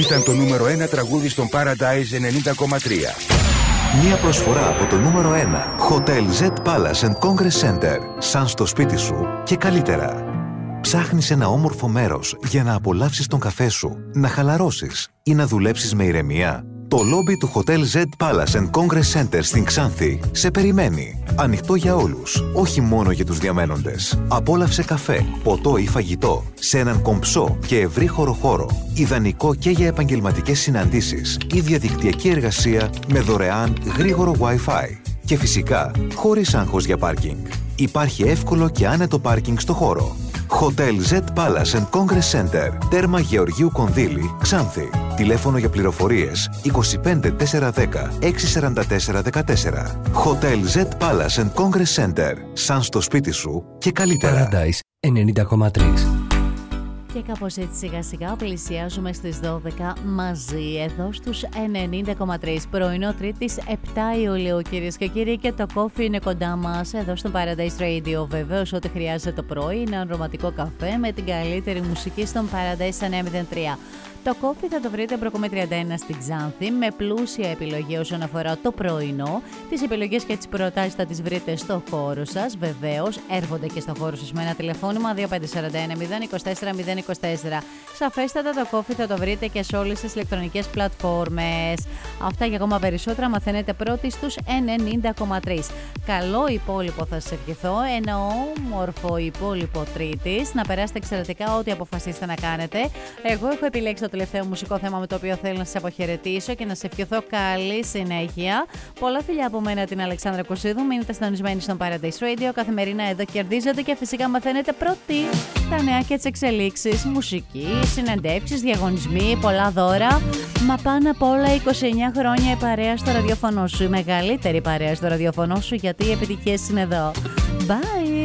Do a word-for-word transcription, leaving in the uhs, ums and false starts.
Ήταν το νούμερο ένα τραγούδι στον Paradise ενενήντα κόμμα τρία. Μια προσφορά από το νούμερο ένα Hotel Z Palace and Congress Center. Σαν στο σπίτι σου και καλύτερα. Ψάχνεις ένα όμορφο μέρος για να απολαύσεις τον καφέ σου, να χαλαρώσεις ή να δουλέψεις με ηρεμία? Το λόμπι του Hotel Z Palace and Congress Center στην Ξάνθη σε περιμένει. Ανοιχτό για όλους, όχι μόνο για τους διαμένοντες. Απόλαυσε καφέ, ποτό ή φαγητό σε έναν κομψό και ευρύχωρο χώρο. Ιδανικό και για επαγγελματικές συναντήσεις ή διαδικτυακή εργασία με δωρεάν γρήγορο Wi-Fi. Και φυσικά, χωρίς άγχος για πάρκινγκ. Υπάρχει εύκολο και άνετο πάρκινγκ στο χώρο. Hotel Z Palace and Congress Center, τέρμα Γεωργίου Κονδύλη, Ξάνθη. Τηλέφωνο για πληροφορίες είκοσι πέντε τετρακόσια δέκα έξι σαράντα τέσσερα δεκατέσσερα. Hotel Z Palace and Congress Center. Σαν στο σπίτι σου και καλύτερα. Paradise ενενήντα κόμμα τρία. Και κάπως έτσι σιγά σιγά πλησιάζουμε στις δώδεκα μαζί εδώ στους ενενήντα κόμμα τρία. Πρωινό Τρίτης επτά Ιουλίου, κυρίες και κύριοι, και το κόφι είναι κοντά μας εδώ στο Paradise Radio. Βεβαίως ό,τι χρειάζεται το πρωί είναι ένα ρομαντικό καφέ με την καλύτερη μουσική στον Paradise εννιακόσια τρία. Το κόφι θα το βρείτε Μπροκομή τριάντα ένα στην Ξάνθη με πλούσια επιλογή όσον αφορά το πρωινό. Τις επιλογές και τις προτάσεις θα τις βρείτε στο χώρο σας. Βεβαίως έρχονται και στο χώρο σας με ένα τηλεφώνημα δύο πέντε τέσσερα ένα μηδέν δύο τέσσερα μηδέν δύο τέσσερα. Σαφέστατα το κόφι θα το βρείτε και σε όλες τις ηλεκτρονικές πλατφόρμες. Αυτά και ακόμα περισσότερα μαθαίνετε πρώτοι στους ενενήντα κόμμα τρία. Καλό υπόλοιπο θα σας ευχηθώ, ένα όμορφο υπόλοιπο Τρίτης. Να περάσετε εξαιρετικά ό,τι αποφασίσετε να κάνετε. Εγώ έχω επιλέξει το τελευταίο μουσικό θέμα με το οποίο θέλω να σας αποχαιρετήσω και να σας ευχηθώ καλή συνέχεια. Πολλά φιλιά από μένα, την Αλεξάνδρα Κωσίδου. Μείνετε συντονισμένοι στον Paradise Radio. Καθημερινά εδώ κερδίζετε και φυσικά μαθαίνετε πρώτοι τα νέα και τις εξελίξεις. Μουσική, συνεντεύξεις, διαγωνισμοί, πολλά δώρα. Μα πάνω απ' όλα είκοσι εννιά χρόνια η παρέα στο ραδιοφωνό σου. Η μεγαλύτερη παρέα στο ραδιοφωνό σου, γιατί οι επιτυχίες είναι εδώ. Bye!